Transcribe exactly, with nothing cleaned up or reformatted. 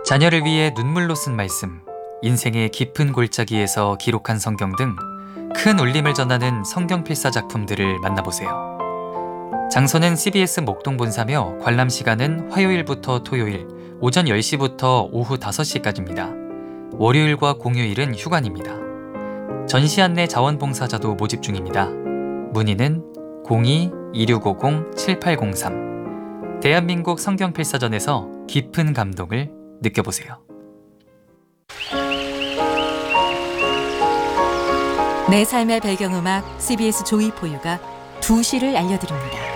자녀를 위해 눈물로 쓴 말씀, 인생의 깊은 골짜기에서 기록한 성경 등 큰 울림을 전하는 성경 필사 작품들을 만나보세요. 장소는 씨비에스 목동 본사며 관람 시간은 화요일부터 토요일 오전 열 시부터 오후 다섯 시까지입니다. 월요일과 공휴일은 휴관입니다. 전시 안내 자원봉사자도 모집 중입니다. 문의는 공이 이육오공 칠팔공삼. 대한민국 성경필사전에서 깊은 감동을 느껴보세요. 내 삶의 배경음악 씨비에스 조이포유가 두 시를 알려드립니다.